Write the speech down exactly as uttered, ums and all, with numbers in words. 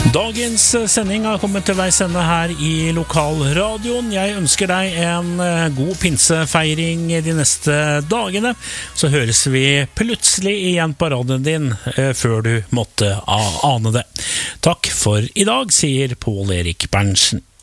Dagens sending har kommet til veis ende her i lokalradioen. Jeg ønsker deg en god pinsefeiring de neste dagene. Så høres vi plutselig igjen på radioen din før du måtte ane det. Takk for i dag, sier Pål Erik Berntsen.